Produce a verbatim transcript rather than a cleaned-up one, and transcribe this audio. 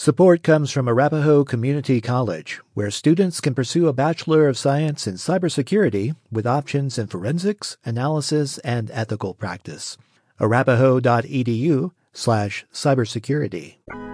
Support comes from Arapahoe Community College, where students can pursue a Bachelor of Science in Cybersecurity with options in forensics, analysis, and ethical practice. arapahoe.edu slash cybersecurity.